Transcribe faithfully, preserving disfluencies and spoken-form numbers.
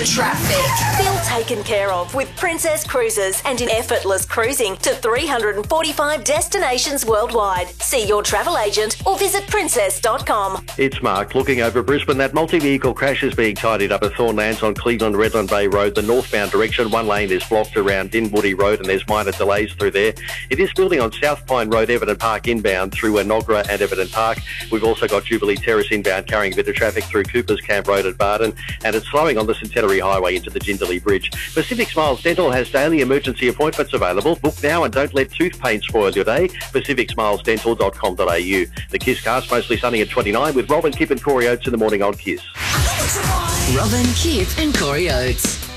Traffic. Feel taken care of with Princess Cruises and in effortless cruising to three hundred forty-five destinations worldwide. See your travel agent or visit princess dot com. It's Mark looking over Brisbane. That multi-vehicle crash is being tidied up at Thornlands on Cleveland Redland Bay Road, the northbound direction. One lane is blocked around Dinwoody Road and there's minor delays through there. It is building on South Pine Road, Everton Park inbound through Enoggera and Everton Park. We've also got Jubilee Terrace inbound carrying a bit of traffic through Coopers Camp Road at Barden, and it's slowing on the Centenary Highway into the Jindalee Bridge. Pacific Smiles Dental has daily emergency appointments available. Book now and don't let tooth pain spoil your day. pacific smiles dental dot com dot a u. The Kiss Cast, mostly sunny at twenty-nine with Robin, Kip and Corey Oates in the morning on Kiss. Robin, Kip and Corey Oates.